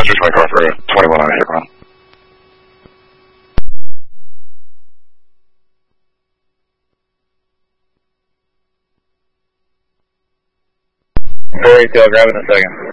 Roger, 20 car for 21 on Hebron. Fairy Tale, grab it in a second.